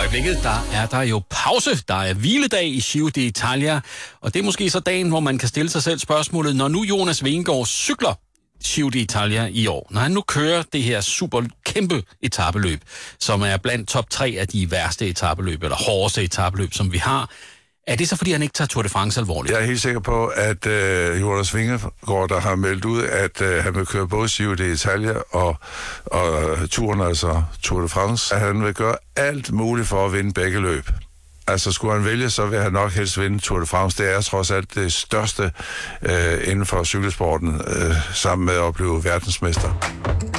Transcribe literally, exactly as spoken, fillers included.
øjeblikket, der er der jo pause. Der er hviledag i Giro d'Italia, og det er måske så dagen, hvor man kan stille sig selv spørgsmålet, når nu Jonas Vingegaard cykler Giro d'Italia i år, når han nu kører det her super kæmpe etapeløb, som er blandt top tre af de værste etapeløb, eller hårdeste etapeløb, som vi har, er det så, fordi han ikke tager Tour de France alvorligt? Jeg er helt sikker på, at øh, Jonas Vingegaard, der har meldt ud, at øh, han vil køre både Giro d'Italia og, og turen, altså Tour de France, at han vil gøre alt muligt for at vinde begge løb. Altså, skulle han vælge, så vil han nok helst vinde Tour de France. Det er trods alt det største øh, inden for cykelsporten, øh, sammen med at blive verdensmester.